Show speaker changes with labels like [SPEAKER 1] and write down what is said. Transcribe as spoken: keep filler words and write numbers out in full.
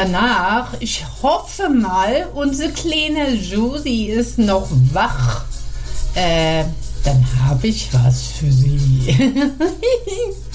[SPEAKER 1] danach, ich hoffe mal, unsere kleine Josie ist noch wach. Äh, dann habe ich was für sie.